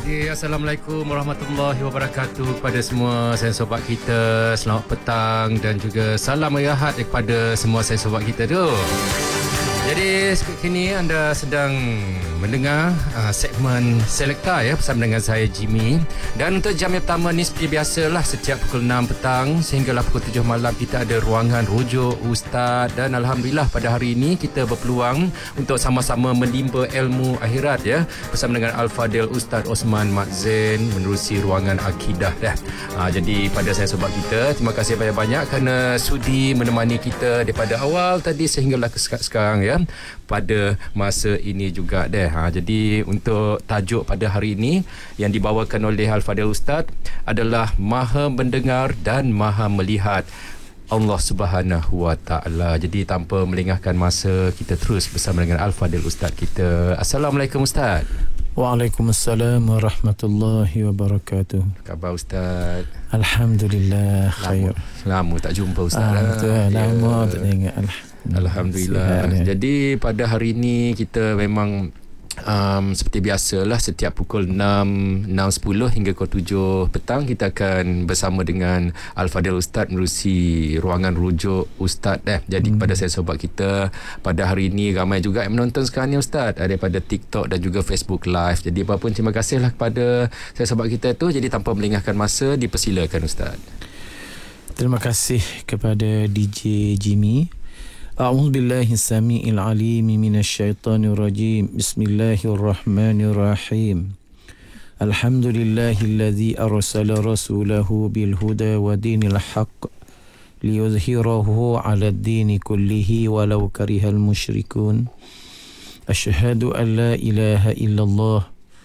Assalamualaikum warahmatullahi wabarakatuh kepada semua sahabat sobat kita. Selamat petang dan juga salam rehat kepada semua sahabat sobat kita tu. Jadi kini anda sedang mendengar segmen Selekta ya, bersama dengan saya Jimmy. Dan untuk jam yang pertama ni seperti biasalah, setiap pukul 6 petang sehinggalah pukul 7 malam kita ada ruangan rujuk Ustaz. Dan Alhamdulillah pada hari ini kita berpeluang untuk sama-sama menimba ilmu akhirat ya, bersama dengan Al-Fadil Ustaz Osman Mat Zain menerusi ruangan akidah dah. Jadi pada saya sobat kita, terima kasih banyak-banyak kerana sudi menemani kita daripada awal tadi sehinggalah sekarang ya, pada masa ini juga deh. Jadi untuk tajuk pada hari ini yang dibawakan oleh Al-Fadil Ustaz adalah Maha Mendengar dan Maha Melihat Allah Subhanahu Wa Taala. Jadi tanpa melengahkan masa, kita terus bersama dengan Al-Fadil Ustaz kita. Assalamualaikum Ustaz. Waalaikumsalam warahmatullahi wabarakatuh. Apa khabar Ustaz? Alhamdulillah khair. Lama tak jumpa Ustaz. Lama tak tengok. Alhamdulillah. Jadi pada hari ini kita memang seperti biasalah, setiap pukul 6.10 hingga pukul 7 petang kita akan bersama dengan Al-Fadil Ustaz menerusi ruangan rujuk Ustaz Jadi kepada saya sobat kita, pada hari ini ramai juga yang menonton sekarang ni Ustaz, daripada TikTok dan juga Facebook Live. Jadi apa pun terima kasihlah kepada saya sobat kita tu. Jadi tanpa melengahkan masa, dipersilakan Ustaz. Terima kasih kepada DJ Jimmy. أعوذ بالله السميع العليم من الشيطان الرجيم بسم الله الرحمن الرحيم الحمد لله الذي أرسل رسوله بالهدى ودين الحق ليظهره على الدين كله ولو كره المشركون أشهد أن لا إله إلا الله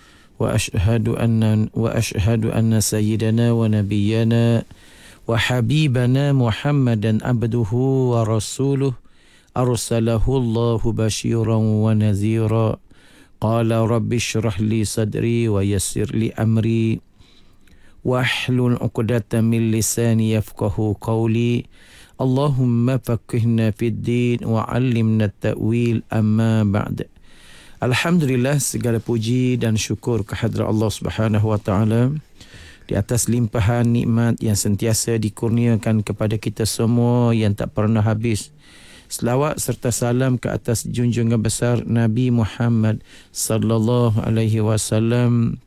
وأشهد أن سيدنا ونبينا وحبيبنا محمدا عبده ورسوله أرسله الله بشيرا ونذيرا قال رب اشرح لي صدري ويسر لي أمري واحلل عقدة من لساني يفقه قولي اللهم فقهنا في الدين وعلمنا التأويل أما بعد. Alhamdulillah, segala puji dan syukur kehadrat Allah Subhanahu Wa Taala di atas limpahan nikmat yang sentiasa dikurniakan kepada kita semua yang tak pernah habis. Selawat serta salam ke atas junjungan besar Nabi Muhammad sallallahu alaihi wasallam,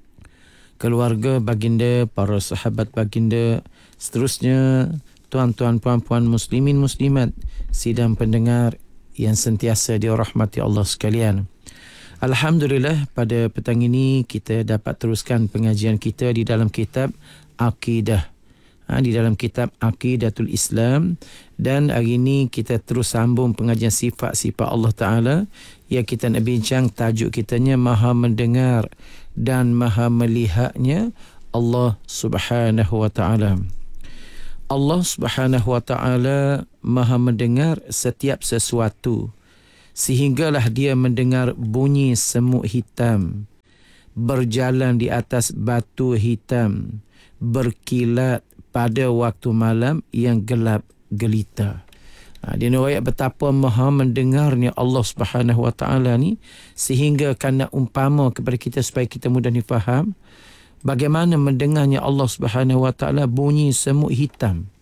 keluarga baginda, para sahabat baginda, seterusnya tuan-tuan puan-puan muslimin muslimat, sidang pendengar yang sentiasa dirahmati Allah sekalian. Alhamdulillah, pada petang ini kita dapat teruskan pengajian kita di dalam kitab Akidah, di dalam kitab Aqidatul Islam. Dan hari ini kita terus sambung pengajian sifat-sifat Allah Ta'ala yang kita nak bincang. Tajuk kitanya Maha Mendengar dan Maha Melihatnya Allah Subhanahu Wa Ta'ala. Allah Subhanahu Wa Ta'ala Maha mendengar setiap sesuatu, sehinggalah dia mendengar bunyi semut hitam berjalan di atas batu hitam, berkilat pada waktu malam yang gelap gelita. Dia riwayat betapa maha mendengarnya Allah Subhanahu Wa Taala ni, sehingga kena umpama kepada kita supaya kita mudah difaham bagaimana mendengarnya Allah Subhanahu Wa Taala bunyi semut hitam.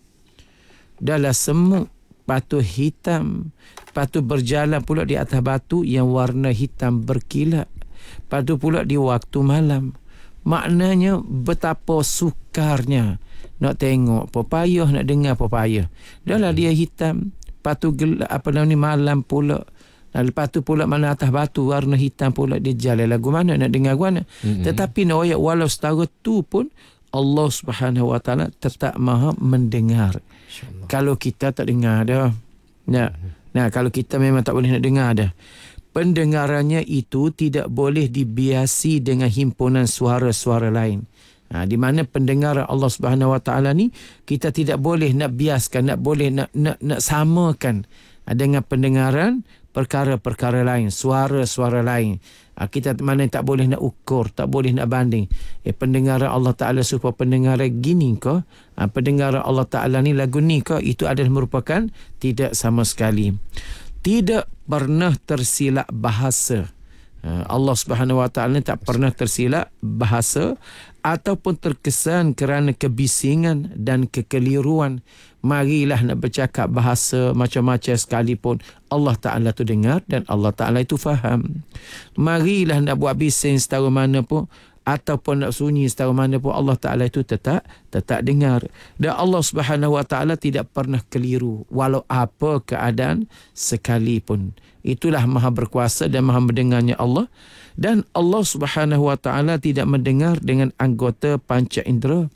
Dalam semut batu hitam, batu berjalan pula di atas batu yang warna hitam berkilat, batu pula di waktu malam. Maknanya betapa sukarnya nak tengok apa payah, nak dengar apa payah. Dah lah dia hitam, patu gelap malam pula. Dan lepas tu pula mana atas batu warna hitam pula, dia jalan lagu mana, nak dengar mana. Tetapi nak ayat walau setara tu pun Allah Subhanahu Wa Taala tetap maha mendengar. Kalau kita tak dengar dah. Nah, kalau kita memang tak boleh nak dengar dah. Pendengarannya itu tidak boleh dibiasi dengan himpunan suara-suara lain. Di mana pendengaran Allah Subhanahu Wa Taala ni kita tidak boleh nak biaskan, nak samakan dengan pendengaran perkara-perkara lain, suara-suara lain. Kita mana tak boleh nak ukur, tak boleh nak banding. Pendengaran Allah Ta'ala supaya pendengaran gini ke, pendengaran Allah Ta'ala ni lagu ni ke, itu adalah merupakan tidak sama sekali. Tidak pernah tersilap bahasa Allah Subhanahu Wa Taala tak pernah tersilap bahasa ataupun terkesan kerana kebisingan dan kekeliruan. Marilah nak bercakap bahasa macam-macam sekalipun, Allah Ta'ala tu dengar dan Allah Ta'ala itu faham. Marilah nak buat bising setahu mana pun ataupun nak sunyi setahu mana pun, Allah Ta'ala itu tetap dengar. Dan Allah Subhanahu Wa Ta'ala tidak pernah keliru walau apa keadaan sekalipun. Itulah maha berkuasa dan maha mendengarnya Allah. Dan Allah Subhanahu Wa Ta'ala tidak mendengar dengan anggota panca indera.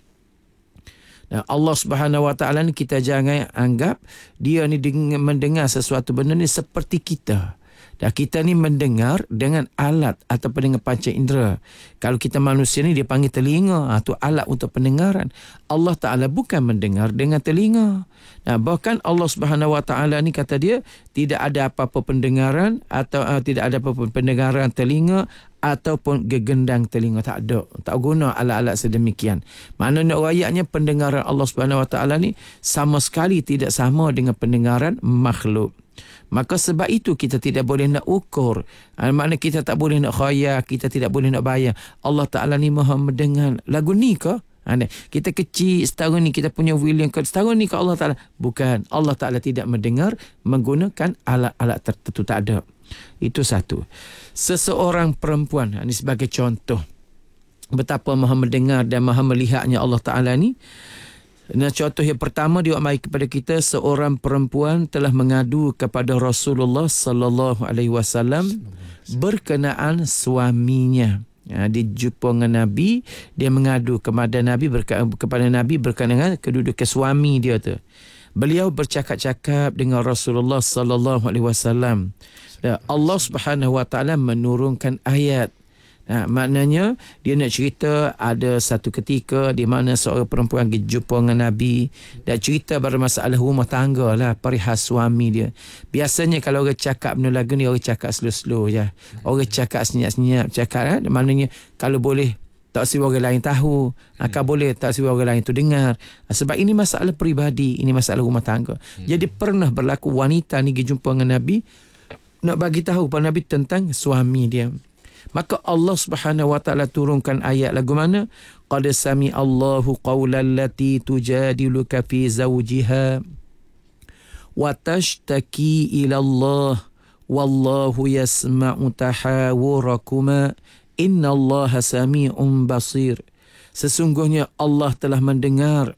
Dan Allah Subhanahu Wa Ta'ala ni kita jangan anggap dia ni mendengar sesuatu benda ni seperti kita. Dan kita ni mendengar dengan alat ataupun dengan panca indera. Kalau kita manusia ni dia panggil telinga, tu alat untuk pendengaran. Allah Ta'ala bukan mendengar dengan telinga. Nah, bahkan Allah Subhanahu Wa Ta'ala ni kata dia tidak ada apa-apa pendengaran atau tidak ada apa-apa pendengaran telinga ataupun gegendang telinga, tak ada. Tak guna alat-alat sedemikian. Maknanya ayatnya pendengaran Allah Subhanahu Wa Ta'ala ni sama sekali tidak sama dengan pendengaran makhluk. Maka sebab itu kita tidak boleh nak ukur. Maknanya kita tak boleh nak khayal, kita tidak boleh nak bayang. Allah Ta'ala ni maha mendengar. Lagu ni ke? Kita kecil setahun ni kita punya William ke setahun ni ke Allah Ta'ala? Bukan. Allah Ta'ala tidak mendengar menggunakan alat-alat tertentu. Tak ada. Itu satu. Seseorang perempuan, ini sebagai contoh betapa maha mendengar dan maha melihatnya Allah Ta'ala ni. Nah, contoh yang pertama dia mai kepada kita, seorang perempuan telah mengadu kepada Rasulullah sallallahu alaihi wasallam berkenaan suaminya. Dia jumpa dengan Nabi, dia mengadu kepada Nabi kepada Nabi berkenaan kedudukan suami dia tu. Beliau bercakap-cakap dengan Rasulullah sallallahu alaihi wasallam. Allah Subhanahu Wa Taala menurunkan ayat. Maknanya dia nak cerita ada satu ketika di mana seorang perempuan jumpa dengan Nabi dan cerita pada masalah rumah tangga lah, perihal suami dia. Biasanya kalau orang cakap benda lagu ni, orang cakap slow-slow je. Orang cakap senyap-senyap, cakap maknanya kalau boleh tak siapa orang lain tahu, kalau boleh tak siapa orang lain tu dengar. Sebab ini masalah peribadi, ini masalah rumah tangga. Jadi pernah berlaku wanita ni pergi jumpa dengan Nabi nak bagi tahu pada Nabi tentang suami dia. Maka Allah Subhanahu Wa Ta'ala turunkan ayat lagu mana? Qad sami Allahu qawlan lati tujadiluka fi zawjiha wa tashtaki ila Allah wallahu yasma'u tahawurakuma innallaha sami'un basir. Sesungguhnya Allah telah mendengar,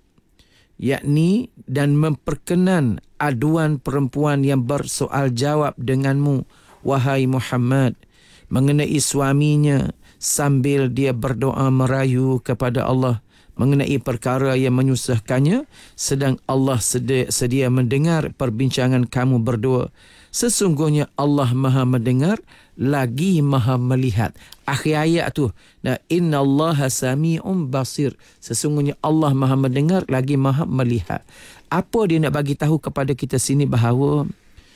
yakni dan memperkenan aduan perempuan yang bersoal jawab denganmu wahai Muhammad mengenai suaminya sambil dia berdoa merayu kepada Allah mengenai perkara yang menyusahkannya, sedang Allah sedia mendengar perbincangan kamu berdua. Sesungguhnya Allah maha mendengar lagi maha melihat. Akhir ayat tu, innallaha sami'un basir. Sesungguhnya Allah maha mendengar lagi maha melihat. Apa dia nak bagi tahu kepada kita sini? Bahawa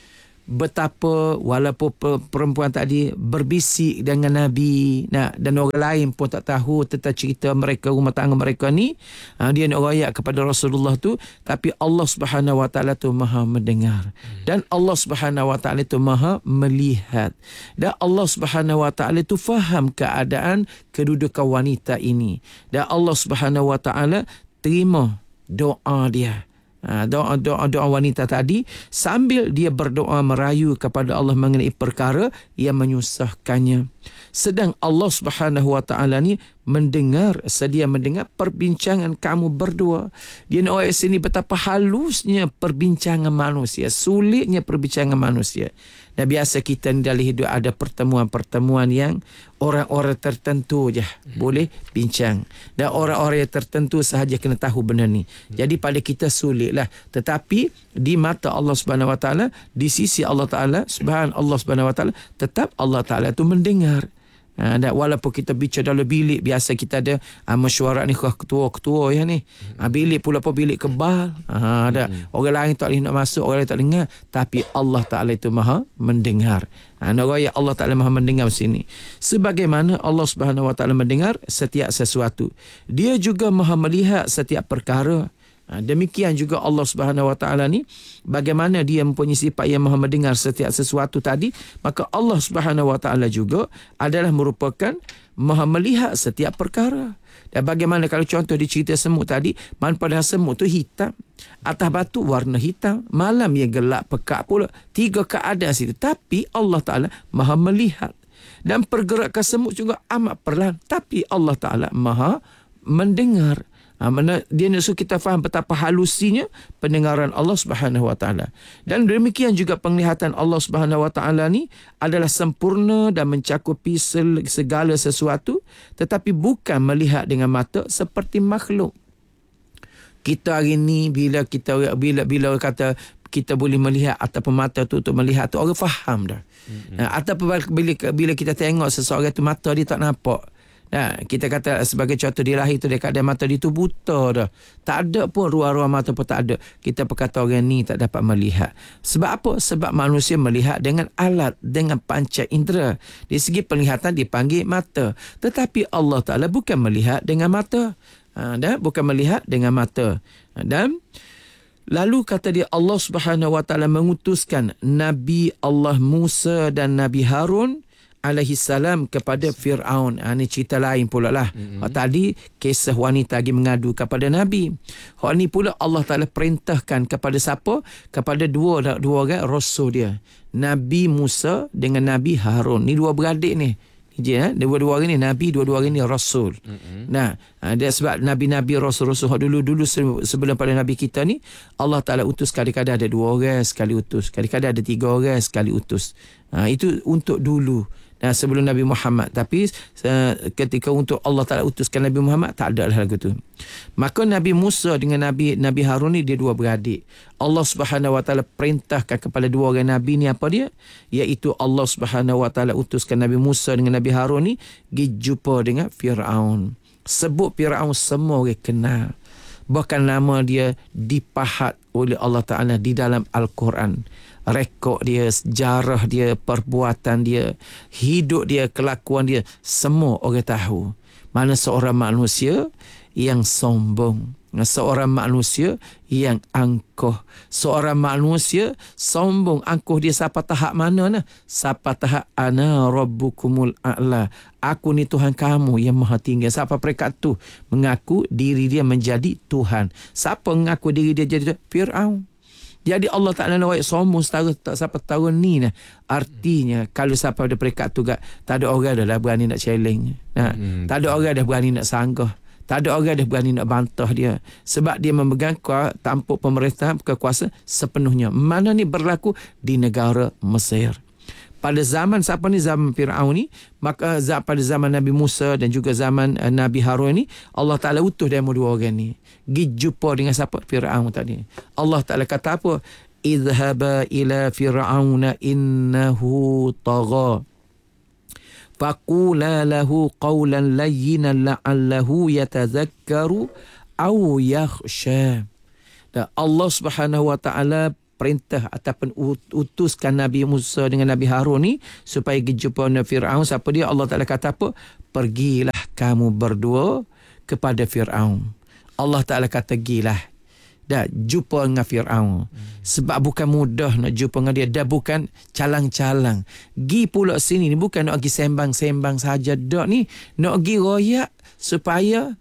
betapa walaupun perempuan tadi berbisik dengan Nabi dan orang lain pun tak tahu tentang cerita mereka, rumah tangga mereka ni, dia nak rakyat kepada Rasulullah tu, tapi Allah Subhanahu Wa Ta'ala tu maha mendengar dan Allah Subhanahu Wa Ta'ala tu maha melihat dan Allah Subhanahu Wa Ta'ala tu faham keadaan kedudukan wanita ini dan Allah Subhanahu Wa Ta'ala terima doa dia. Doa wanita tadi sambil dia berdoa merayu kepada Allah mengenai perkara yang menyusahkannya. Sedang Allah Subhanahu Wa Ta'ala ni sedia mendengar perbincangan kamu berdua. Dia nak ayat sini betapa halusnya perbincangan manusia, sulitnya perbincangan manusia. Dan biasa kita ni dalam hidup ada pertemuan-pertemuan yang orang-orang tertentu je boleh bincang. Dan orang-orang yang tertentu sahaja kena tahu benda ni. Jadi pada kita sulitlah. Tetapi di mata Allah Subhanahu Wa Ta'ala, di sisi Allah Ta'ala, Allah Subhanahu Wa Ta'ala, tetap Allah Ta'ala itu mendengar. Dan walaupun kita bicara dalam bilik, biasa kita ada mesyuarat ni ketua-ketua ya ni. Bilik pula bilik kebal. Ada orang lain tak boleh nak masuk, orang lain tak dengar, tapi Allah Ta'ala itu maha mendengar. Nak Allah Ta'ala maha mendengar sini. Sebagaimana Allah Subhanahu Wa Ta'ala mendengar setiap sesuatu, dia juga maha melihat setiap perkara. Demikian juga Allah Subhanahu Wa Taala ni, bagaimana dia mempunyai sifat yang maha mendengar setiap sesuatu tadi, maka Allah Subhanahu Wa Taala juga adalah merupakan maha melihat setiap perkara. Dan bagaimana kalau contoh dicerita semut tadi, pada semut tu hitam, atas batu warna hitam, malam yang gelap pekat pula, 3 keadaan situ, tapi Allah Taala maha melihat. Dan pergerakan semut juga amat perlahan, tapi Allah Taala maha mendengar. Mana dia nak suruh kita faham betapa halusinya pendengaran Allah Subhanahu Wa Taala. Dan demikian juga penglihatan Allah Subhanahu Wa Taala ni adalah sempurna dan mencakupi segala sesuatu, tetapi bukan melihat dengan mata seperti makhluk. Kita hari ni bila orang kata kita boleh melihat ataupun mata tu untuk melihat tu, orang faham dah. Ataupun bila kita tengok seseorang tu mata dia tak nampak. Kita kata sebagai contoh, dia lahir tu dekat dia mata dia tu buta dah. Tak ada pun ruang-ruang mata pun tak ada. Kita berkata orang ni tak dapat melihat. Sebab apa? Sebab manusia melihat dengan alat, dengan panca indera. Dari segi penglihatan dipanggil mata. Tetapi Allah Ta'ala bukan melihat dengan mata. Bukan melihat dengan mata. Dan lalu kata dia, Allah Subhanahu Wa Ta'ala mengutuskan Nabi Allah Musa dan Nabi Harun alaihi salam kepada Fir'aun. Ini cerita lain pula lah. Tadi kisah wanita lagi mengadu kepada Nabi. Ni pula Allah Ta'ala perintahkan kepada siapa? Kepada dua orang rasul dia, Nabi Musa dengan Nabi Harun. Ni 2 beradik ni. Dua-dua orang ni Nabi, dua-dua orang ni Rasul. Dia sebab Nabi-Nabi Rasul-Rasul dulu sebelum pada Nabi kita ni, Allah Ta'ala utus kadang-kadang ada 2 orang sekali utus, kadang-kadang ada 3 orang sekali utus. Itu untuk dulu, sebelum Nabi Muhammad. Tapi ketika untuk Allah Ta'ala utuskan Nabi Muhammad, tak ada lagu tu. Maka Nabi Musa dengan Nabi Harun ni, dia 2 beradik. Allah Subhanahu Wa Ta'ala perintahkan kepada 2 orang Nabi ni apa dia? Iaitu Allah Subhanahu Wa Ta'ala utuskan Nabi Musa dengan Nabi Harun ni pergi jumpa dengan Fir'aun. Sebut Fir'aun semua orang kenal. Bahkan nama dia dipahat oleh Allah Ta'ala di dalam Al-Quran. Rekod dia, sejarah dia, perbuatan dia, hidup dia, kelakuan dia, semua orang tahu. Mana seorang manusia yang sombong, seorang manusia yang angkuh, seorang manusia sombong, angkuh dia sampai tahap mana? Sampai tahap ana rabbukumul a'la, aku ni Tuhan kamu yang maha tinggi. Siapa peringkat tu mengaku diri dia menjadi Tuhan. Siapa mengaku diri dia jadi Tuhan? Fir'aun. Jadi Allah Ta'ala nak sombong setara tak sampai tahun ni. Artinya kalau sampai pada peringkat tu, tak ada orang dah berani nak challenge. Tak ada orang dah berani nak sanggah. Tak ada orang dah berani nak bantah dia. Sebab dia memegang tampuk pemerintahan, kekuasaan sepenuhnya. Mana ni berlaku di negara Mesir. Pada zaman siapa ni? Zaman Fir'aun ni. Maka pada zaman Nabi Musa dan juga zaman Nabi Harun ni, Allah Ta'ala utuh demo 2 orang ni. Pergi jumpa dengan siapa? Fir'aun tadi. Allah Ta'ala kata apa? Idhaba ila fir'auna innahu tagha. Faqula lahu qawlan layyinan la'allahu yatazakkaru aw yakhsha. Dan Allah Subhanahu Wa Ta'ala perintah ataupun utuskan Nabi Musa dengan Nabi Harun ni supaya pergi jumpa dengan Fir'aun. Siapa dia? Allah Ta'ala kata apa? Pergilah kamu berdua kepada Fir'aun. Allah Ta'ala kata gilah. Dah jumpa dengan Fir'aun. Sebab bukan mudah nak jumpa dengan dia. Dah bukan calang-calang. Gi pula sini ni bukan nak pergi sembang-sembang saja. Dak ni nak pergi royak supaya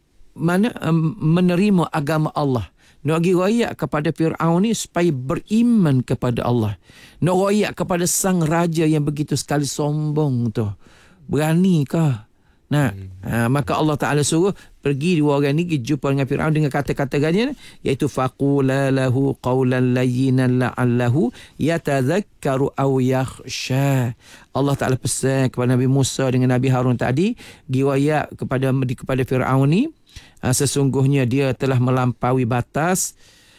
menerima agama Allah. Nak pergi royak kepada Fir'aun ni supaya beriman kepada Allah. Nak royak kepada sang raja yang begitu sekali sombong tu. Beranikah? Maka Allah Ta'ala suruh pergi 2 orang ni pergi jumpa dengan Fir'aun dengan kata-kata ganyan, iaitu faqula lahu qawlan layyinan la'allahu yatazakkaru aw yakhsha. Allah Ta'ala pesan kepada Nabi Musa dengan Nabi Harun tadi, riwayat kepada Fir'aun ni, sesungguhnya dia telah melampaui batas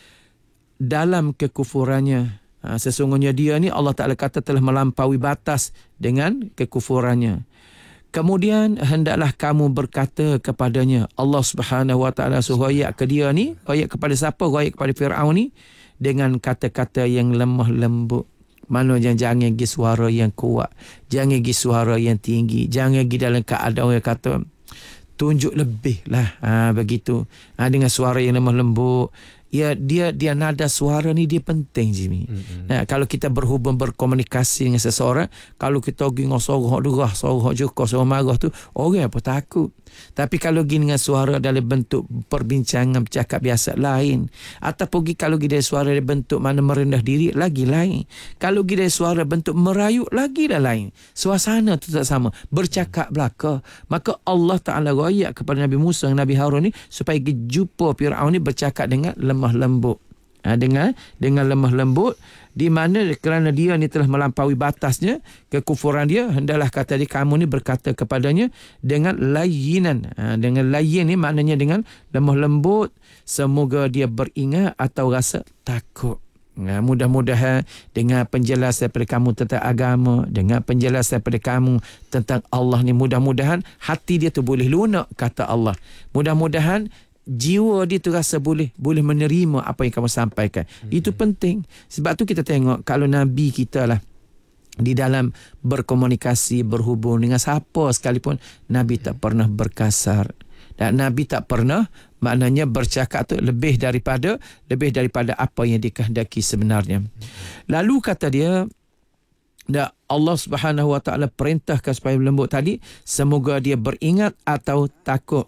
dalam kekufurannya. Sesungguhnya dia ni, Allah Ta'ala kata, telah melampaui batas dengan kekufurannya. Kemudian hendaklah kamu berkata kepadanya. Allah Subhanahu Wa Ta'ala suruh royak ke dia ni. Royak kepada siapa? Royak kepada Fir'aun ni dengan kata-kata yang lemah lembut. Maknanya jangan pergi suara yang kuat, jangan pergi suara yang tinggi, jangan pergi dalam keadaan orang kata tunjuk lebih lah. Begitu. Dengan suara yang lemah lembut. Ya, dia nada suara ni dia penting, Jimmy. Kalau kita berkomunikasi dengan seseorang, kalau kita pergi dengan sorok derah, sorok juga, sorok marah tu, orang pun takut. Tapi kalau pergi dengan suara dalam bentuk perbincangan, bercakap biasa, lain. Atau pergi kalau pergi dari suara dalam bentuk mana merendah diri, lagi lain. Kalau pergi dari suara bentuk merayu, lagi dah lain. Suasana tu tak sama. Bercakap belaka. Maka Allah Ta'ala royak kepada Nabi Musa dan Nabi Harun ni supaya jumpa Fir'aun ni bercakap dengan lemah lembut. Dengan lemah lembut, di mana kerana dia ni telah melampaui batasnya, kekufuran dia, hendaklah kata dia, kamu ni berkata kepadanya dengan layinan. Dengan layin ni maknanya dengan lemah lembut, semoga dia beringat atau rasa takut. Mudah-mudahan dengan penjelasan daripada kamu tentang agama, dengan penjelasan daripada kamu tentang Allah ni, mudah-mudahan hati dia tu boleh lunak, kata Allah. Mudah-mudahan jiwa dia tu rasa boleh menerima apa yang kamu sampaikan. Itu penting. Sebab tu kita tengok kalau Nabi kita lah di dalam berkomunikasi, berhubung dengan siapa sekalipun, Nabi tak pernah berkasar. Dan Nabi tak pernah maknanya bercakap tu lebih daripada apa yang dikehendaki sebenarnya. Lalu kata dia, Allah Subhanahu Wa Taala perintahkan supaya lembut tadi, semoga dia beringat atau takut.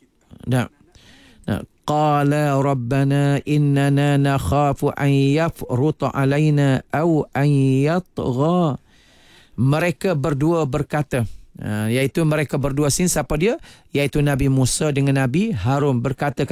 Qala rabbana innana nakhafu an yafruta alaina aw an yatgha. Mereka berdua berkata, iaitu mereka berdua sin, siapa dia? Iaitu Nabi Musa dengan Nabi Harun berkata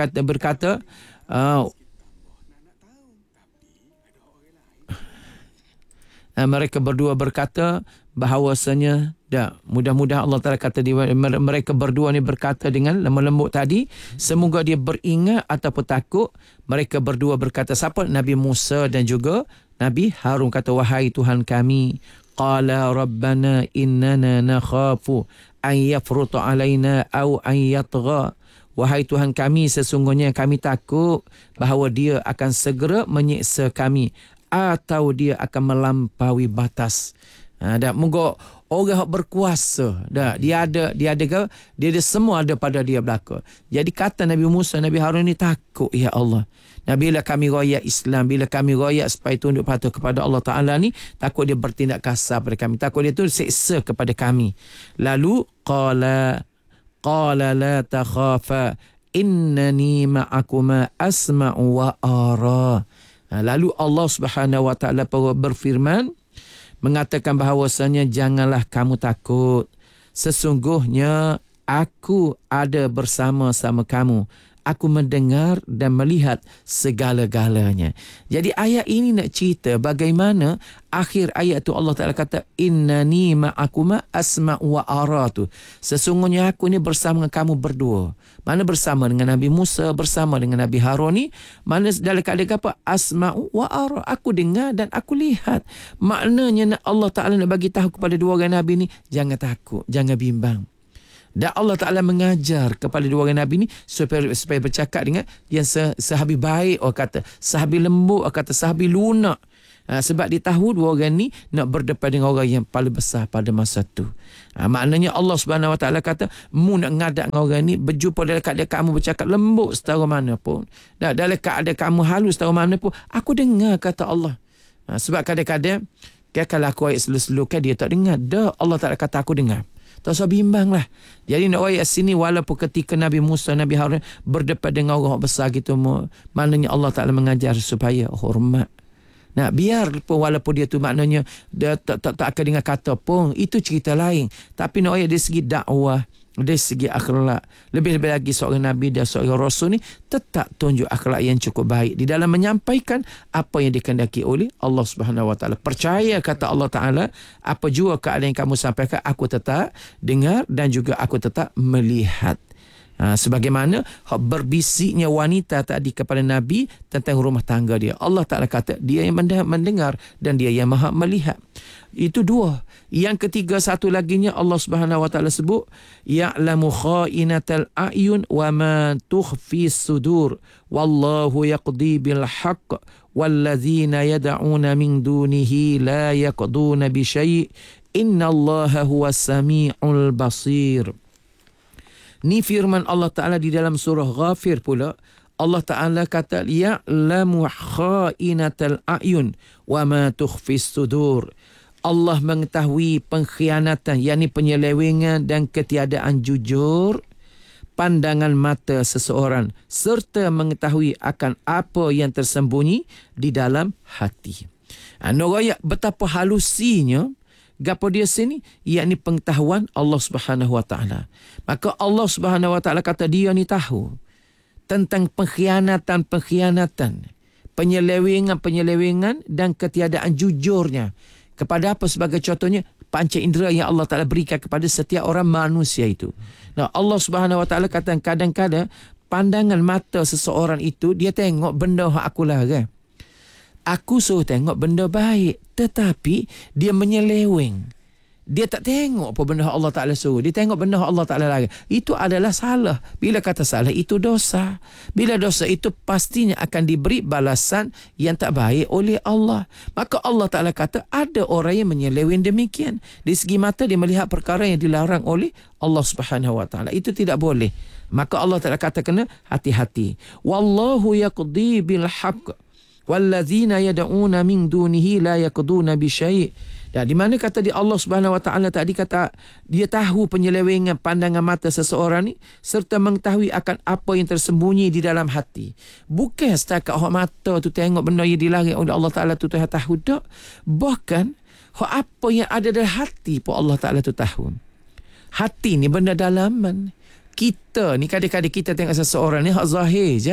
mereka berdua berkata bahawasanya mudah-mudahan Allah Ta'ala kata mereka berdua ni berkata dengan lemah lembut tadi, semoga dia beringat ataupun takut. Mereka berdua berkata, siapa? Nabi Musa dan juga Nabi Harun kata, wahai Tuhan kami, qala rabbana innana nakhafu an yafruta alaina aw an yatgha. Wahai Tuhan kami, sesungguhnya kami takut bahawa dia akan segera menyiksa kami atau dia akan melampaui batas. Dan moga orang yang berkuasa, dia ada semua ada pada dia belaka. Jadi kata Nabi Musa, Nabi Harun ni takut, ya Allah. Bila kami royak Islam, bila kami royak supaya tunduk patuh kepada Allah Ta'ala ni, takut dia bertindak kasar pada kami, takut dia tu seksa kepada kami. Lalu qala la takhafa innani ma'akuma asma'u wa ara. Lalu Allah Subhanahu Wa Ta'ala berfirman, mengatakan bahawasanya janganlah kamu takut, sesungguhnya aku ada bersama-sama kamu, aku mendengar dan melihat segala-galanya. Jadi ayat ini nak cerita bagaimana akhir ayat tu Allah Ta'ala kata innani ma'akuma asma'u wa ara tu, sesungguhnya aku ni bersama dengan kamu berdua. Mana bersama dengan Nabi Musa, bersama dengan Nabi Harun ni, mana dalam keadaan apa? Asma'u wa ara, aku dengar dan aku lihat. Maknanya Allah Ta'ala nak bagi tahu kepada dua orang Nabi ni, jangan takut, jangan bimbang. Dan Allah Ta'ala mengajar kepada dua orang Nabi ni supaya bercakap dengan yang sehabis baik, orang kata sehabis lembut, orang kata sehabis lunak. Sebab dia tahu dua orang ni nak berdepan dengan orang yang paling besar pada masa tu. Maknanya Allah Subhanahu Wa Ta'ala kata, mu nak ngadak dengan orang ni, berjumpa dalam keadaan kamu bercakap lembut setara mana pun, dalam keadaan kamu halus setara mana pun, aku dengar, kata Allah. Sebab kadang-kadang kalau aku ayat slow-slow kan dia tak dengar. Allah Ta'ala kata aku dengar. Tak usah bimbang lah. Jadi nak ayat sini, walaupun ketika Nabi Musa, Nabi Harun berdepan dengan orang besar gitu, maknanya Allah Ta'ala mengajar supaya hormat. Biar walaupun dia tu maknanya dia tak akan dengar kata pun, itu cerita lain. Tapi nak ayat dari segi dakwah, dari segi akhlak, lebih-lebih lagi seorang Nabi dan seorang Rasul ni tetap tunjuk akhlak yang cukup baik di dalam menyampaikan apa yang dikehendaki oleh Allah Subhanahu Wa Ta'ala. Percaya, kata Allah Ta'ala, apa jua keadaan yang kamu sampaikan, aku tetap dengar dan juga aku tetap melihat. Sebagaimana berbisiknya wanita tadi kepada Nabi tentang rumah tangga dia, Allah Ta'ala kata dia yang mendengar dan dia yang maha melihat. Itu dua. Yang ketiga, satu laginya Allah Subhanahu Wa Ta'ala sebut, ya'lamu kha'inatal a'yun wa ma tukhfi sudur wallahu yaqdi bil haqq wallazina yad'una min dunihi la yaqduna bi syai' innallaha huwas sami'ul basir. Ni firman Allah Ta'ala di dalam surah Ghafir pula. Allah Ta'ala kata, ya'lamu kha'inatal a'yun wa ma tukhfis sudur. Allah mengetahui pengkhianatan, yakni penyelewengan dan ketiadaan jujur pandangan mata seseorang, serta mengetahui akan apa yang tersembunyi di dalam hati. Noraya betapa halusinya gapo dia sini, yakni pengetahuan Allah Subhanahu Wa Taala. Maka Allah Subhanahu Wa Taala kata dia ni tahu tentang pengkhianatan, penyelewengan dan ketiadaan jujurnya. Kepada apa? Sebagai contohnya, panca indera yang Allah Ta'ala berikan kepada setiap orang manusia itu. Nah, Allah Subhanahu Wa Ta'ala kata kadang-kadang pandangan mata seseorang itu, dia tengok benda yang aku larang. Aku suruh tengok benda baik, tetapi dia menyeleweng. Dia tak tengok apa benda Allah Ta'ala suruh. Dia tengok benda Allah Ta'ala larang. Itu adalah salah. Bila kata salah, itu dosa. Bila dosa itu pastinya akan diberi balasan yang tak baik oleh Allah. Maka Allah Ta'ala kata ada orang yang menyeleweng demikian. Di segi mata dia melihat perkara yang dilarang oleh Allah Subhanahu Wa Ta'ala. Itu tidak boleh. Maka Allah Ta'ala kata kena hati-hati. Wallahu yaqdi bil haqq. Wallazina yad'una min dunihi la yaqduna bi syai'. Ya, di mana kata di Allah Subhanahu Wa Taala tadi kata dia tahu penyelewengan pandangan mata seseorang ni serta mengetahui akan apa yang tersembunyi di dalam hati. Bukan setakat mata tu tengok benda yang dilarang oleh Allah Taala tu tahu tak. Bahkan apa yang ada dalam hati pun Allah Taala tu tahu. Hati ni benda dalaman. Kita ni kadang-kadang kita tengok seseorang ni hak zahir je.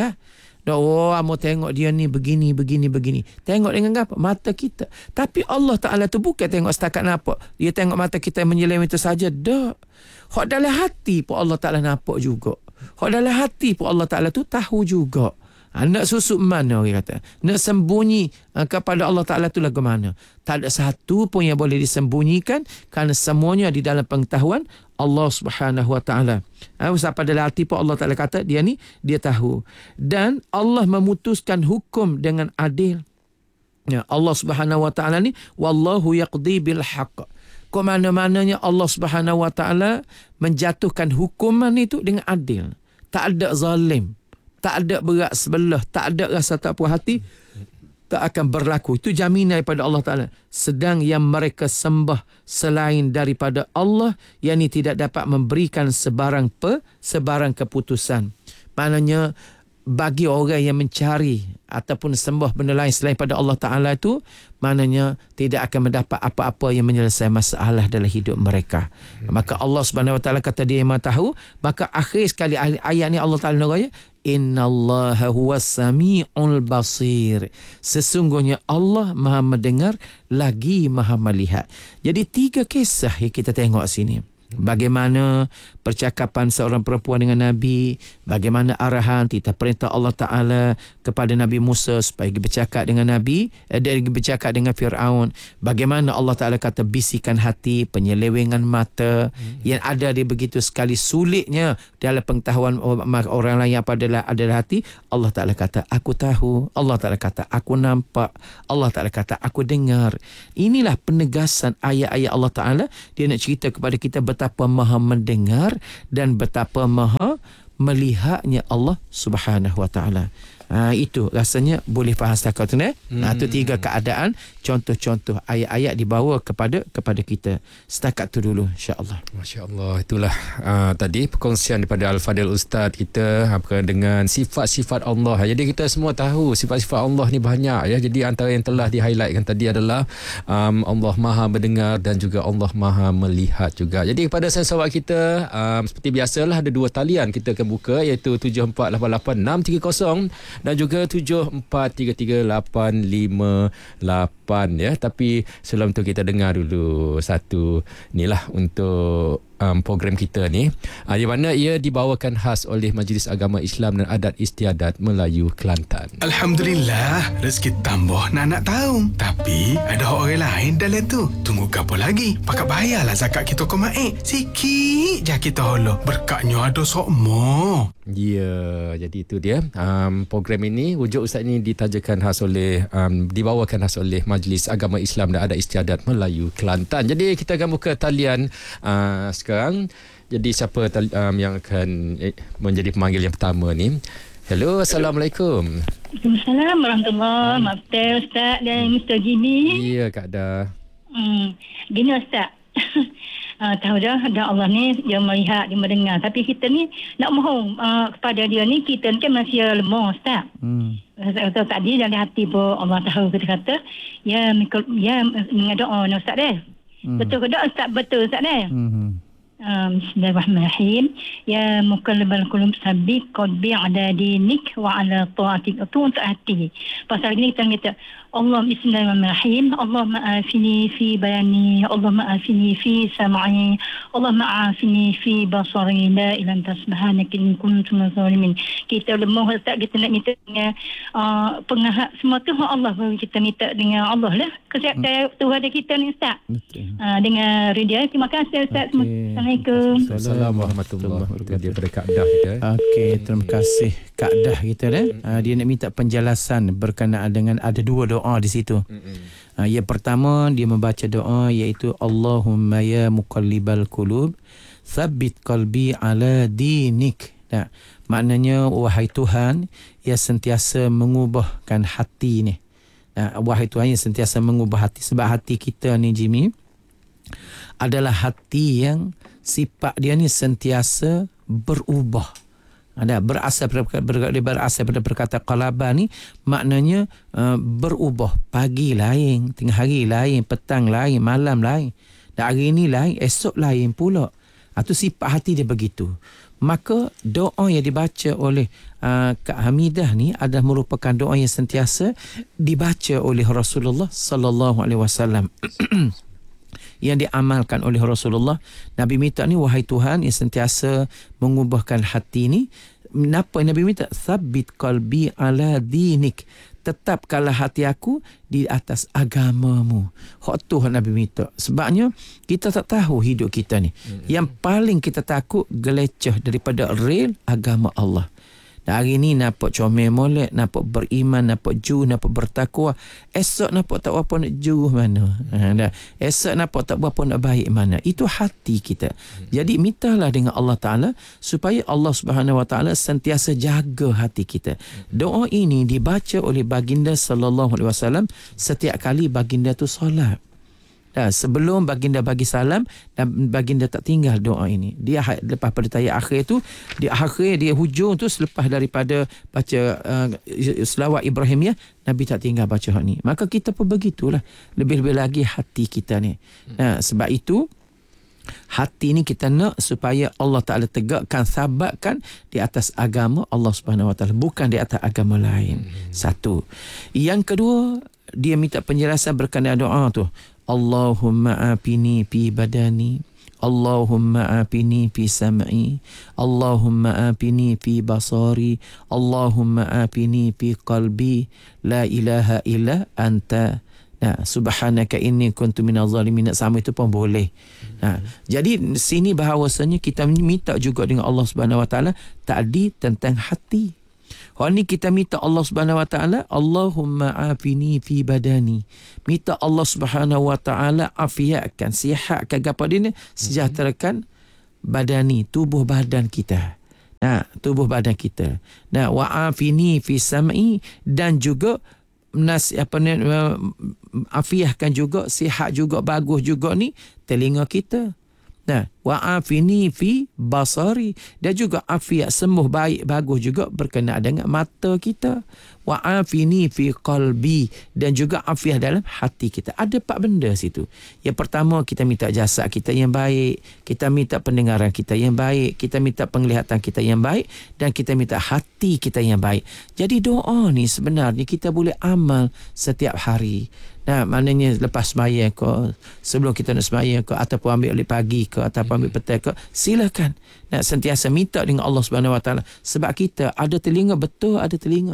Oh, mau tengok dia ni begini. Tengok dengan apa? Mata kita. Tapi Allah Ta'ala tu bukan tengok setakat nampak. Dia tengok mata kita menyeleweng itu saja. Tak. Hak dalam hati pun Allah Ta'ala nampak juga. Hak dalam hati pun Allah Ta'ala tu tahu juga. Nak susuk mana orang kata. Nak sembunyi kepada Allah Ta'ala tu lagu mana. Tak ada satu pun yang boleh disembunyikan kerana semuanya di dalam pengetahuan Allah Subhanahu Wa Ta'ala. Sampai dalam hati pun Allah Ta'ala kata dia ni dia tahu. Dan Allah memutuskan hukum dengan adil. Ya, Allah Subhanahu Wa Ta'ala ni wallahu yaqdi bil haqq. Ke mana-mananya Allah Subhanahu Wa Ta'ala menjatuhkan hukuman itu dengan adil. Tak ada zalim. Tak ada berat sebelah, tak ada rasa tak puas hati, tak akan berlaku. Itu jaminan daripada Allah Ta'ala. Sedang yang mereka sembah selain daripada Allah, yang ini tidak dapat memberikan sebarang keputusan. Maknanya, bagi orang yang mencari ataupun sembah benda lain selain pada Allah Ta'ala itu, maknanya tidak akan mendapat apa-apa yang menyelesaikan masalah dalam hidup mereka. Maka Allah Subhanahu Wa Ta'ala kata dia yang maha tahu. Maka akhir sekali ayat ni Allah Ta'ala neraya, innallaha huwas sami'ul basir. Sesungguhnya Allah maha mendengar lagi maha melihat. Jadi 3 kisah yang kita tengok sini. Bagaimana percakapan seorang perempuan dengan Nabi, bagaimana arahan titah perintah Allah Ta'ala kepada Nabi Musa supaya bercakap dengan Nabi, dia bercakap dengan Fir'aun, bagaimana Allah Ta'ala kata bisikan hati, penyelewengan mata yang ada di begitu sekali sulitnya dalam pengetahuan orang lain apa adalah hati. Allah Ta'ala kata aku tahu, Allah Ta'ala kata aku nampak, Allah Ta'ala kata aku dengar. Inilah penegasan ayat-ayat Allah Ta'ala. Dia nak cerita kepada kita betapa maha mendengar dan betapa maha melihatnya Allah Subhanahu Wa Ta'ala. Itu rasanya boleh faham setakat tu. Itu 3 keadaan, contoh-contoh ayat-ayat dibawa kepada kita. Setakat tu dulu, insya-Allah. Masya-Allah, itulah tadi perkongsian daripada Al-Fadil Ustaz kita dengan sifat-sifat Allah. Jadi kita semua tahu sifat-sifat Allah ni banyak ya. Jadi antara yang telah di-highlightkan tadi adalah Allah Maha mendengar dan juga Allah Maha melihat juga. Jadi kepada sahabat kita seperti biasalah ada 2 talian kita akan buka, iaitu 7488 630 dan juga 74338588 ya. Tapi sebelum tu kita dengar dulu satu inilah untuk program kita ni, di mana ia dibawakan khas oleh Majlis Agama Islam dan Adat Istiadat Melayu Kelantan. Alhamdulillah, rezeki tambah nak tahu. Tapi ada orang lain dalam tu. Tunggu apa lagi? Pakat bayarlah zakat kita ke Maik. Sikit je kita holo. Berkatnya ada sokmo. Ya, jadi itu dia. Program ini, wujud Ustaz ini ditajakan khas oleh dibawakan khas oleh Majlis Agama Islam dan Adat Istiadat Melayu Kelantan. Jadi kita akan buka talian sekarang Jadi siapa yang akan menjadi pemanggil yang pertama ni? Hello, Assalamualaikum. Assalamualaikum warahmatullahi wabarakatuh. Ustaz dan Mr. Jimmy. Ya, Kak Dah. Gini Ustaz. Tahu dah Allah ni dia melihat, dia mendengar. Tapi kita ni nak mohon kepada dia ni, kita ni kan masih lemah Ustaz. Ustaz tadi dari hati pun Allah tahu, kita kata ya mengadoa Ustaz deh. Betul ke tak Ustaz? Betul Ustaz deh. Bismillahirrahmanirrahim. Ya muqallibal qulub sabbit qalbi ala dinik wa ala ta'atik. Itu untuk hati. Pasal ini kita kata Allah bismillahirrahmanirrahim. Allahumma afini fi bayani, Allahumma afini fi sam'i, Allahumma afini fi basari, la ilaha illa subhanaka inni kuntu minaz zalimin. Kita lemah Ustaz, kita nak minta dengan pengahat semua tu Allah, baru kita minta dengan Allah lah. Kesihatan Tuhan kita ni Ustaz. Dengan ridha. Terima kasih Ustaz. Assalamualaikum. Assalamualaikum warahmatullahi wabarakatuh. Daripada Kak Dah kita. Okey, terima kasih Kak Dah kita dia nak minta penjelasan berkenaan dengan ada dua doa di situ. Yang pertama dia membaca doa iaitu Allahumma ya muqallibal qulub tsabbit qalbi ala dinik. Maknanya wahai Tuhan yang sentiasa mengubahkan hati ni. Wahai Tuhan yang sentiasa mengubah hati, sebab hati kita ni Jimmy adalah hati yang sifat dia ni sentiasa berubah. Berasal pada perkataan qalaba ni, maknanya berubah. Pagi lain, tengah hari lain, petang lain, malam lain. Dan hari ni lain, esok lain pula. Itu sifat hati dia begitu. Maka doa yang dibaca oleh Kak Hamidah ni adalah merupakan doa yang sentiasa dibaca oleh Rasulullah sallallahu alaihi wasallam. Yang diamalkan oleh Rasulullah. Nabi minta ni, wahai Tuhan yang sentiasa mengubahkan hati ni. Kenapa Nabi minta? Tsabbit qalbi ala dinik. Tetapkanlah hati aku di atas agamamu. Hak tu Nabi minta. Sebabnya kita tak tahu hidup kita ni. Yang paling kita takut geleceh daripada real agama Allah. Dan hari ni nampak comel molek, nampak beriman, nampak ju, nampak bertakwa. Esok nampak tak apa nak ju mana. Esok nampak tak apa nak baik mana. Itu hati kita. Jadi mintalah dengan Allah Ta'ala supaya Allah Subhanahu Wa Ta'ala sentiasa jaga hati kita. Doa ini dibaca oleh baginda sallallahu alaihi wasallam setiap kali baginda tu solat. Sebelum baginda bagi salam dan baginda tak tinggal doa ini. Dia lepas pada tayat akhir tu, di akhir dia hujung tu selepas daripada baca selawat Ibrahimiyah, Nabi tak tinggal baca hak ni. Maka kita pun begitulah. Lebih-lebih lagi hati kita ni. Sebab itu hati ni kita nak supaya Allah Ta'ala tegakkan, sabatkan di atas agama Allah Subhanahu Wa Ta'ala, bukan di atas agama lain. Satu. Yang kedua, dia minta penjelasan berkenaan doa tu. Allahumma afini fi badani, Allahumma afini fi sam'i, Allahumma afini fi basari, Allahumma afini fi qalbi, la ilaha illa anta, subhanaka inni kuntu minaz zalimin. Sama itu pun boleh. Jadi sini bahawasanya kita minta juga dengan Allah Subhanahu Wa Taala tadi tentang hati. Hal ni kita minta Allah Subhanahu Wa Taala, Allahumma afini fi badani. Minta Allah Subhanahu Wa Taala afiatkan, sihatkan apa dia ni, sejahterakan badani, tubuh badan kita. Tubuh badan kita. Wa afini fi sam'i, dan juga afiahkan juga, sihat juga, bagus juga ni telinga kita. Wa afini fi basari, dan juga afiat, sembuh baik bagus juga berkenaan dengan mata kita. Wa afini fi qalbi, dan juga afiat dalam hati kita. Ada 4 benda situ. Yang pertama, kita minta jasad kita yang baik, kita minta pendengaran kita yang baik, kita minta penglihatan kita yang baik, dan kita minta hati kita yang baik. Jadi doa ni sebenarnya kita boleh amal setiap hari. Maknanya lepas sembahyang ke, sebelum kita nak sembahyang ke, ataupun ambil oleh pagi ke, ataupun ambil petang ke, silakan. Sentiasa minta dengan Allah Subhanahu Wa Taala. Sebab kita ada telinga, betul ada telinga,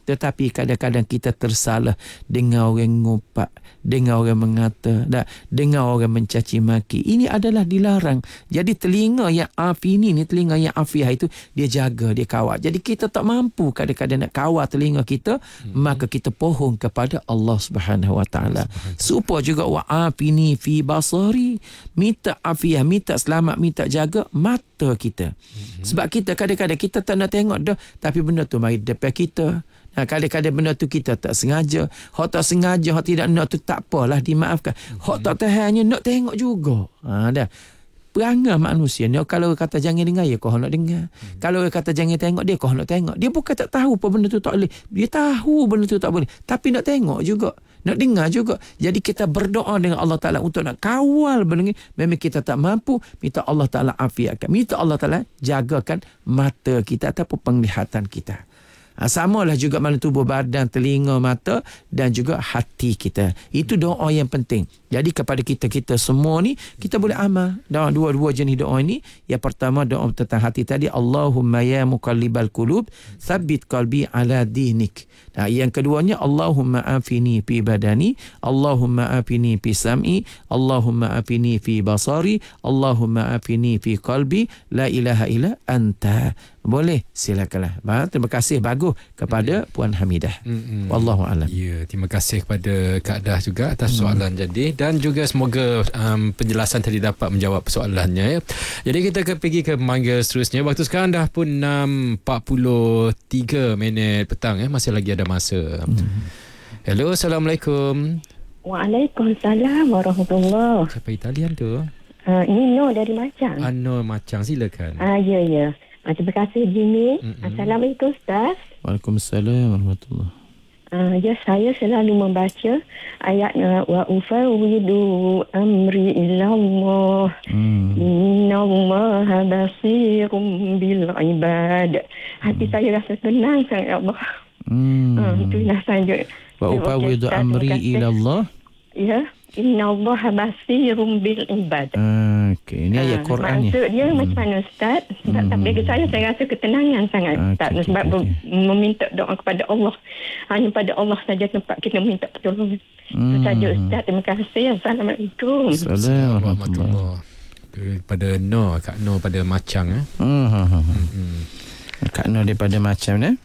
Tetapi kadang-kadang kita tersalah dengar orang ngumpat, dengar orang mengata, dengar orang mencaci maki. Ini adalah dilarang. Jadi telinga yang afini ni, telinga yang afiah itu, dia jaga, dia kawal. Jadi kita tak mampu kadang-kadang nak kawal telinga kita, maka kita pohon kepada Allah Subhanahu Wa Taala. Supaya juga wa afini fi basari, minta afiah, minta selamat, minta jaga mata kita. Sebab kita kadang-kadang kita tak nak tengok dah, tapi benda tu mari depan kita. Kadang-kadang benda tu kita tak sengaja. Hak tak sengaja, hak tidak nak tu tak apalah, dimaafkan. Hak tak tahannya nak tengok juga. Dah. Perangai manusia ni, kalau kata jangan dengar, ya kau nak dengar. Kalau kata jangan tengok, dia kau nak tengok. Dia bukan tak tahu apa benda tu tak boleh. Dia tahu benda tu tak boleh. Tapi nak tengok juga. Nak dengar juga. Jadi kita berdoa dengan Allah Ta'ala untuk nak kawal benda ni. Memang kita tak mampu, minta Allah Ta'ala afiatkan. Minta Allah Ta'ala jagakan mata kita ataupun penglihatan kita. Samalah juga mana tubuh badan, telinga, mata dan juga hati kita. Itu doa yang penting. Jadi kepada kita semua ni, kita boleh amal dalam dua-dua jenis doa ini. Yang pertama doa tentang hati tadi, Allahumma ya muqallibal qulub tsabbit qalbi ala dinik. Yang keduanya, Allahumma afini fi badani, Allahumma afini fi sam'i, Allahumma afini fi basari, Allahumma afini fi qalbi, la ilaha illa anta. Boleh, silakanlah. Terima kasih, bagus kepada Puan Hamidah. Wallahu a'lam. Ya, terima kasih kepada Kak Dah juga atas soalan jadi, dan juga semoga penjelasan tadi dapat menjawab soalannya. Jadi kita pergi ke pemanggil seterusnya. Waktu sekarang dah pun 6.43 petang. Masih lagi ada masa. Hello, Assalamualaikum. Waalaikumsalam warahmatullahi. Siapa Italian tu? Ini No dari Macang. No Macang, silakan. Ya. Terima kasih Jimmy. Assalamualaikum Ustaz. Waalaikumsalam warahmatullahi. Ya, saya selalu membaca ayat wa ufawwidu amri ilallah. Innallaha basirum bil ibad. Hati saya rasa tenang sangat, ya Allah. Itulah saja. Wa ufawwidu amri ilallah. Ya, innallaha basirum bil ibad. Okey, ini ayat Quran ni. Maksud dia macam mana Ustaz? Sebab bagi saya rasa ketenangan sangat Ustaz. Sebab meminta doa kepada Allah. Hanya pada Allah saja tempat kita minta pertolongan. Itu saja Ustaz. Terima kasih. Assalamualaikum. Assalamualaikum. Pada No, Kak No pada Macang. Kak No daripada Macang.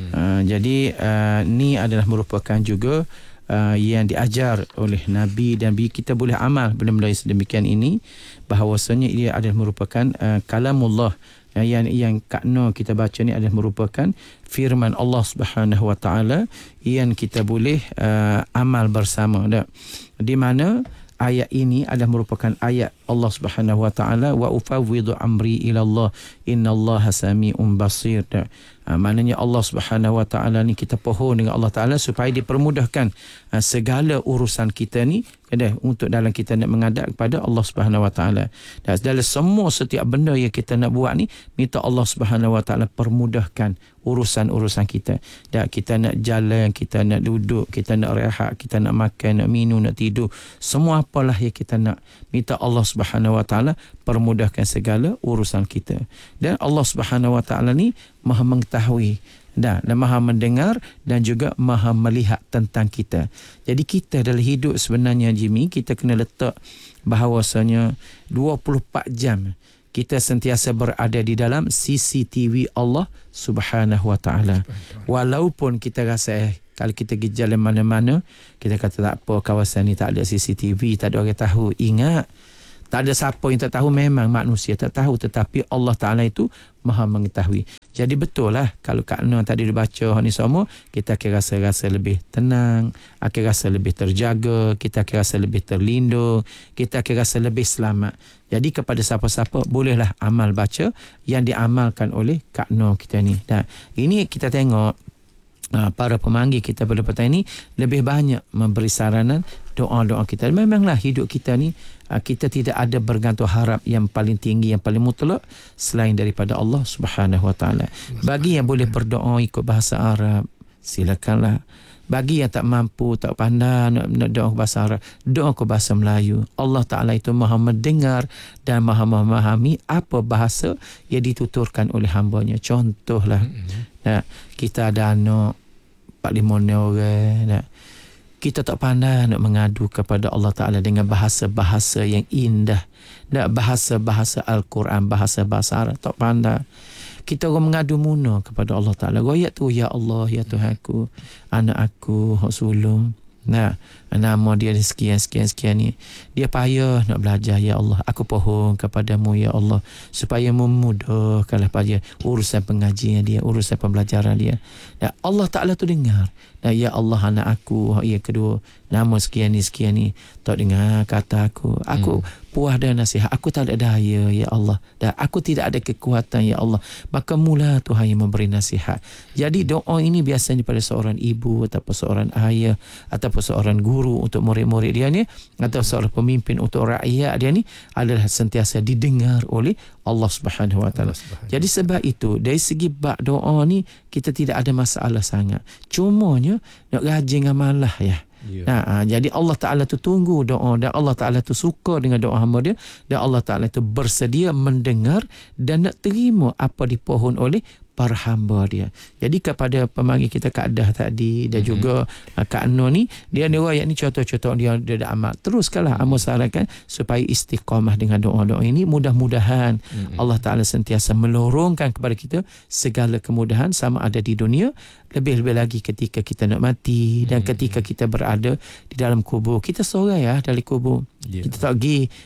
Jadi ni adalah merupakan juga yang diajar oleh Nabi, dan kita boleh amal benda-benda yang sedemikian ini, bahawasanya ia adalah merupakan kalamullah. Yang Kak No kita baca ni adalah merupakan firman Allah Subhanahu Wa Taala yang kita boleh amal bersama. Di mana ayat ini adalah merupakan ayat Allah Subhanahu Wa Taala, wa ufawwidu amri ila Allah innallaha sami'un basir. Maknanya Allah Subhanahu Wa Taala ni kita pohon dengan Allah Taala supaya dipermudahkan segala urusan kita ni untuk dalam kita nak menghadap kepada Allah Subhanahu Wa Taala. Dan dalam semua setiap benda yang kita nak buat ni, minta Allah Subhanahu Wa Taala permudahkan urusan-urusan kita. Dan kita nak jalan, kita nak duduk, kita nak rehat, kita nak makan, nak minum, nak tidur, semua apalah yang kita nak, minta Allah Subhanahu Wa Taala permudahkan segala urusan kita. Dan Allah Subhanahu Wa Taala ni Maha mengetahui dan Maha mendengar dan juga Maha melihat tentang kita. Jadi kita dalam hidup sebenarnya Jimmy, kita kena letak bahawasanya 24 jam kita sentiasa berada di dalam CCTV Allah Subhanahu Wa Taala. Walaupun kita rasa kalau kita pergi jalan mana-mana, kita kata tak apa, kawasan ni tak ada CCTV, tak ada orang tahu. Ingat, tak ada siapa yang tak tahu, memang manusia tak tahu, tetapi Allah Ta'ala itu Maha mengetahui. Jadi betul lah kalau Kak Nur tadi dibaca ni semua, kita akan rasa lebih tenang, akan rasa lebih terjaga, kita akan rasa lebih terlindung, kita akan rasa lebih selamat. Jadi kepada siapa-siapa, bolehlah amal baca yang diamalkan oleh Kak Nur kita ni. Dan ini kita tengok para pemanggil kita pada petang ini lebih banyak memberi saranan doa-doa kita. Memanglah hidup kita ni kita tidak ada bergantung harap yang paling tinggi, yang paling mutlak selain daripada Allah Subhanahu Wa Taala. Bagi yang boleh berdoa ikut bahasa Arab, silakanlah. Bagi yang tak mampu, tak pandai nak doa ke bahasa Arab, doa ke bahasa Melayu. Allah Ta'ala itu Maha mendengar dan Maha memahami apa bahasa yang dituturkan oleh hambanya. Contohlah, kita ada anak 4-5 orang. Tak? Kita tak pandai nak mengadu kepada Allah Ta'ala dengan bahasa-bahasa yang indah. Tak? Bahasa-bahasa Al-Quran, bahasa-bahasa Arab. Tak pandai. Kita orang mengadu muna kepada Allah Ta'ala. Royak tu, ya Allah, ya Tuhanku, anak aku, hak sulung. Nah, nama dia sekian ni. Dia payah nak belajar, ya Allah. Aku pohon kepadamu, ya Allah, supaya memudahkanlah pada urusan pengajian dia, urusan pembelajaran dia. Dan Allah Ta'ala tu dengar. Dan ya Allah, anak aku, yang kedua, nama sekian ni. Tak dengar kata aku. Aku puas dan nasihat. Aku tak ada daya, ya Allah. Dan aku tidak ada kekuatan, ya Allah. Maka mula Tuhan yang memberi nasihat. Jadi doa ini biasanya pada seorang ibu ataupun seorang ayah ataupun seorang guru untuk murid-murid dia ni, atau seorang pemimpin untuk rakyat dia ni, adalah sentiasa didengar oleh Allah Subhanahu Wa Taala. Jadi sebab itu dari segi bab doa ni kita tidak ada masalah sangat. Cumanya nak rajin amalah ya. Nah, jadi Allah Ta'ala tu tunggu doa, dan Allah Ta'ala tu suka dengan doa hamba dia, dan Allah Ta'ala tu bersedia mendengar dan nak terima apa dipohon oleh para hamba dia. Jadi kepada pemanggil kita Kak Dah tadi dan juga Kak Nur ni, dia riwayat ni contoh-contoh dia dah amal. Teruskanlah amal sarankan supaya istiqamah dengan doa-doa ini. Mudah-mudahan Allah Ta'ala sentiasa melorongkan kepada kita segala kemudahan, sama ada di dunia, lebih-lebih lagi ketika kita nak mati, dan ketika kita berada di dalam kubur. Kita seorang ya dari kubur. Kita tak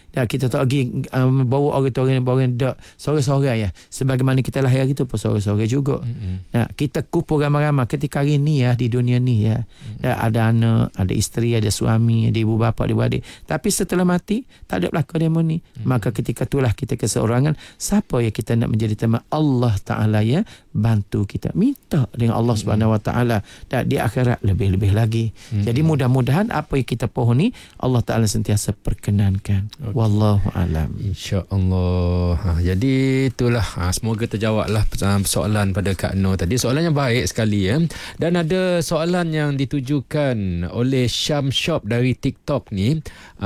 pergi bawa orang dak seorang-seorang ya. Sebagaimana kita lahir gitu pun seorang-seorang juga. Nah, kita kubur ramai-ramai ketika hari ni ya, di dunia ni ya. Ada anak, ada isteri, ada suami, ada ibu bapa, ada adik. Tapi setelah mati tak ada belaka demo ni. Maka ketika itulah kita keseorangan. Siapa yang kita nak menjadi teman? Allah Ta'ala ya bantu kita. Minta dengan Allah Subhanahu Wa Ta'ala, dan di akhirat lebih-lebih lagi. Jadi mudah-mudahan apa yang kita pohon ni Allah Ta'ala sentiasa perkenankan. Wallahu alam. InsyaAllah. Jadi itulah, semoga terjawablah soalan pada Kak Nur tadi. Soalannya baik sekali ya. Dan ada soalan yang ditujukan oleh Syam Shop dari TikTok ni.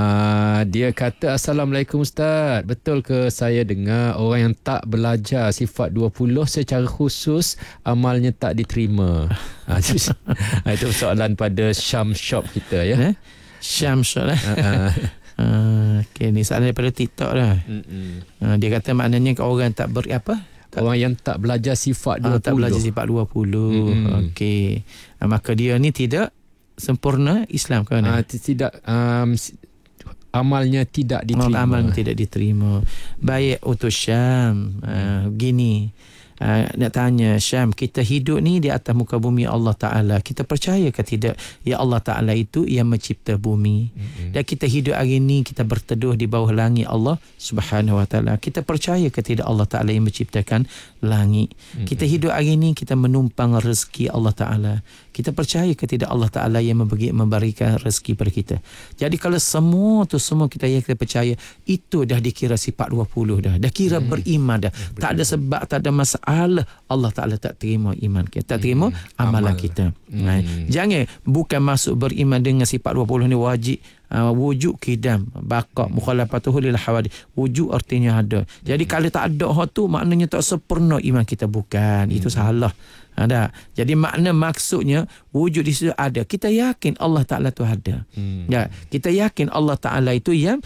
Dia kata, Assalamualaikum Ustaz, betul ke saya dengar orang yang tak belajar sifat 20 secara khusus amalnya tak diterima? Itu soalan pada Syam Shop kita ya. Syam Shop okay, ni soalan daripada TikTok lah. Dia kata maknanya orang tak orang yang tak belajar sifat 20. Tak belajar sifat 20. Okey. Maka dia ni tidak sempurna Islam kan? Tidak, amalnya tidak diterima. Amalnya tidak diterima. Baik untuk Syam, begini. Nak tanya Syam, kita hidup ni di atas muka bumi Allah Ta'ala, kita percaya ke tidak ya Allah Ta'ala itu yang mencipta bumi, dan kita hidup hari ni kita berteduh di bawah langit Allah Subhanahu Wa Ta'ala, kita percaya ke tidak Allah Ta'ala yang menciptakan langit? Kita hidup hari ni kita menumpang rezeki Allah Ta'ala, kita percaya ke tidak Allah Ta'ala yang memberikan rezeki pada kita? Jadi kalau semua kita yang kita percaya itu dah dikira sifat 20 dah kira beriman dah. Tak ada sebab, tak ada masalah Allah Ta'ala tak terima iman kita, tak terima amalan kita. Jangan bukan masuk beriman dengan sifat 20 ni wajib wujud kidam baqa mukhalafatuhu lil hawadith. Wujud artinya ada. Jadi kalau tak ada hal tu maknanya tak sempurna iman kita, bukan. Itu salah. Ada. Jadi maksudnya wujud di situ ada. Kita yakin Allah Ta'ala tu ada. Ya, kita yakin Allah Ta'ala itu yang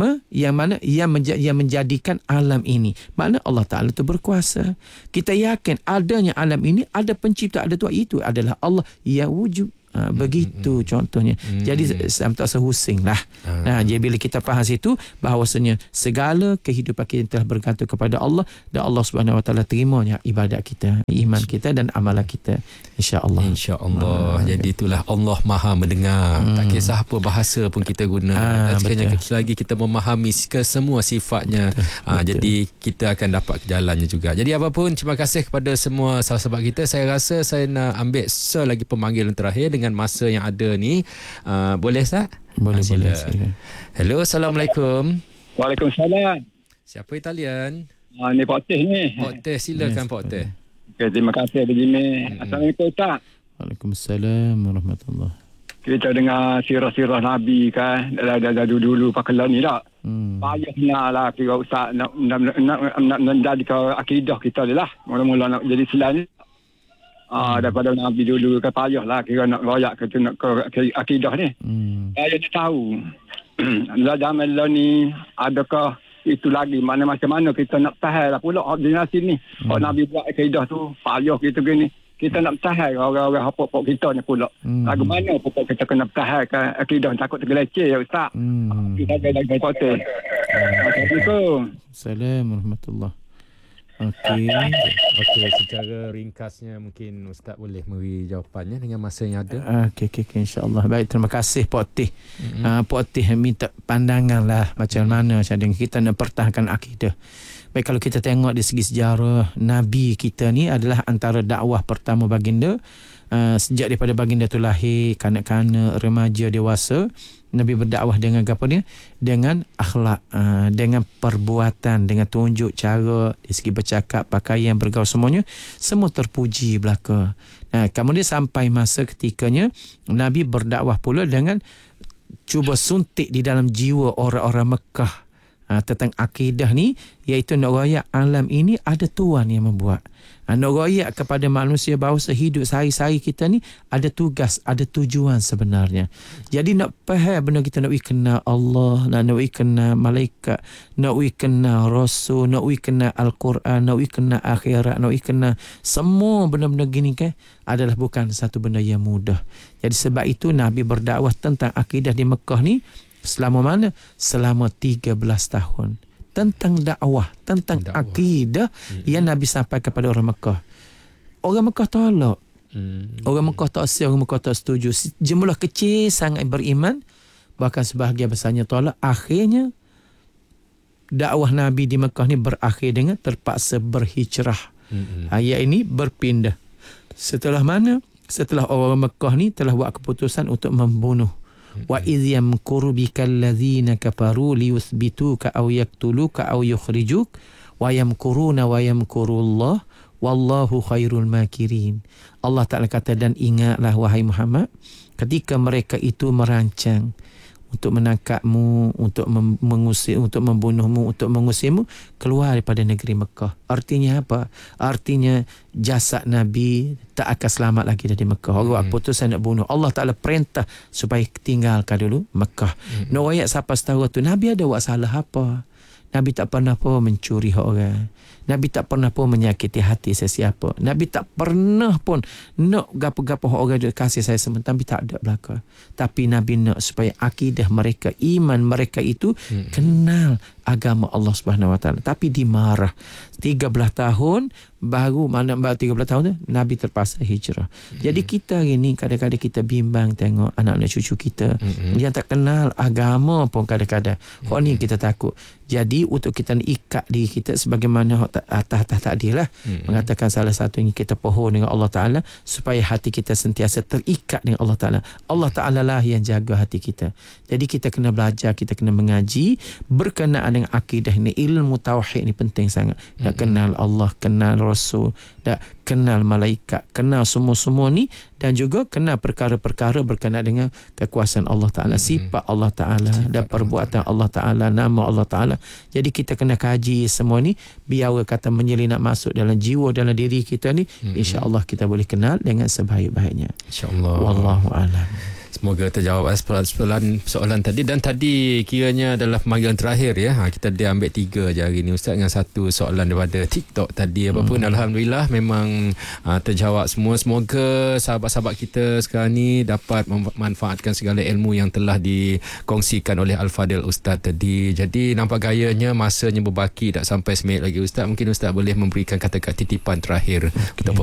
menjadikan alam ini. Makna Allah Ta'ala tu berkuasa. Kita yakin adanya alam ini, ada pencipta, ada Tuhan, itu adalah Allah yang wujud. Begitu contohnya. Jadi tak sehusing lah. Jadi bila kita faham situ bahawasanya segala kehidupan kita telah bergantung kepada Allah, dan Allah Subhanahu Wa Ta'ala terimanya ibadat kita, iman kita dan amalan kita, insya-Allah. InsyaAllah. Jadi itulah Allah Maha mendengar. Tak kisah apa bahasa pun kita guna. Dan sekiranya selagi kita memahami kesemua sifatnya, jadi kita akan dapat jalannya juga. Jadi apapun, terima kasih kepada semua sahabat kita. Saya rasa saya nak ambil selagi pemanggilan terakhir dengan masa yang ada ni. Boleh Ustaz? Boleh. Hello, Assalamualaikum. Waalaikumsalam. Siapa Italian? Ni Pak Teh ni. Pak Teh, silakan Pak Teh. Okay, terima kasih begini. Assalamualaikum Ustaz. Waalaikumsalam warahmatullahi. Kita dengar sirah-sirah Nabi kan, dah dulu pakai ni tak. Payahnya lah kira Ustaz nak menjadikan akidah kita lah. Mula-mula nak jadi Islam ni. Daripada Nabi dulu kan payahlah kira nak royak nak ke akidah ni. Saya nak tahu dalam zaman lah ni adakah itu lagi macam mana kita nak tahan lah pula ordinasi ni. Kalau Nabi buat akidah tu payah gitu gini. Kita nak tahan orang-orang hapok-hapok kita ni pula. Lagu mana pokok kita kena tahan ke akidah, takut tergeleceh ya Ustaz. Kita ada kota. Assalamualaikum. Assalamualaikum warahmatullahi. Okey, secara ringkasnya mungkin Ustaz boleh memberi jawapannya dengan masa yang ada. Okey, insya-Allah. Baik, terima kasih Pak Tih. Pak Tih minta pandangan lah macam mana kita nak pertahankan akidah. Baik, kalau kita tengok di segi sejarah, Nabi kita ni adalah antara dakwah pertama baginda. Sejak daripada baginda tu lahir, kanak-kanak, remaja, dewasa, Nabi berdakwah dengan apa dia? Dengan akhlak, dengan perbuatan, dengan tunjuk cara, dari segi bercakap, pakaian, bergaul, semuanya semua terpuji belaka. Kemudian sampai masa ketikanya Nabi berdakwah pula dengan cuba suntik di dalam jiwa orang-orang Mekah tentang akidah ni, iaitu nak royak alam ini ada Tuhan yang membuat. Nak royak kepada manusia bahawa hidup sehari-hari kita ni ada tugas, ada tujuan sebenarnya. Jadi nak faham benda kita, nak kenal Allah, nak kenal malaikat, nak kenal Rasul, nak kenal Al-Quran, nak kenal akhirat, nak kenal semua benda-benda gini kan adalah bukan satu benda yang mudah. Jadi sebab itu Nabi berdakwah tentang akidah di Mekah ni selama mana? Selama 13 tahun. Tentang dakwah, tentang akidah yang Nabi sampaikan kepada orang Mekah. Orang Mekah tolak. Orang Mekah tak siap, orang Mekah tak setuju. Jumlah kecil sangat beriman, bahkan sebahagian besarnya tolak. Akhirnya dakwah Nabi di Mekah ni berakhir dengan terpaksa berhijrah. Ayat ini berpindah. Setelah mana? Setelah orang Mekah ni telah buat keputusan untuk membunuh. Wa idh yamkuru bikal ladzina kafaru liyuthbituka aw yaqtuluka aw yukhrijuk wa yamkuruna wa yamkurullah wallahu khairul makirin. Allah Ta'ala kata, dan ingatlah wahai Muhammad ketika mereka itu merancang untuk menangkapmu, untuk mengusir, untuk membunuhmu, untuk mengusirmu keluar daripada negeri Mekah. Artinya apa? Artinya jasad Nabi tak akan selamat lagi dari Mekah. Orang putusan nak bunuh. Allah Ta'ala perintah supaya tinggalkan dulu Mekah. Nak ayat siapa setahu tu Nabi ada buat salah apa? Nabi tak pernah pun mencuri hak orang. Nabi tak pernah pun menyakiti hati sesiapa. Nabi tak pernah pun nak gapo-gapo hak orang kasih saya sementara. Nabi tak ada belaka. Tapi Nabi nak supaya akidah mereka, iman mereka itu kenal agama Allah Subhanahu Wa Taala. Tapi dimarah 13 tahun baru 13 tahun tu Nabi terpaksa hijrah. Jadi kita hari ni kadang-kadang kita bimbang tengok anak-anak cucu kita yang tak kenal agama pun kadang-kadang. Hak ni kita takut. Jadi untuk kita nak ikat diri kita sebagaimana atas tadi lah mengatakan salah satunya kita pohon dengan Allah Ta'ala supaya hati kita sentiasa terikat dengan Allah Ta'ala. Allah Ta'ala lah yang jaga hati kita. Jadi kita kena belajar, kita kena mengaji berkenaan dengan akidah ni. Ilmu tauhid ni penting sangat. Nak kenal Allah, kenal Rasul, nak kenal malaikat, kenal semua-semua ni, dan juga kenal perkara-perkara berkenaan dengan kekuasaan Allah Ta'ala, sifat Allah Ta'ala dan perbuatan Allah Ta'ala, nama Allah Ta'ala. Jadi kita kena kaji semua ni biar kata menyelinap masuk dalam jiwa, dalam diri kita ni. InsyaAllah kita boleh kenal dengan sebaik-baiknya. InsyaAllah. Wallahu a'lam. Semoga terjawab soalan tadi. Dan tadi kiranya adalah pemanggilan terakhir ya. Kita dia ambil 3 je hari ni Ustaz, dengan satu soalan daripada TikTok tadi. Apapun Alhamdulillah memang terjawab semua. Semoga sahabat-sahabat kita sekarang ni dapat memanfaatkan segala ilmu yang telah dikongsikan oleh Al-Fadil Ustaz tadi. Jadi nampak gayanya masanya berbaki tak sampai seminit lagi Ustaz. Mungkin Ustaz boleh memberikan kata-kata titipan terakhir. Kita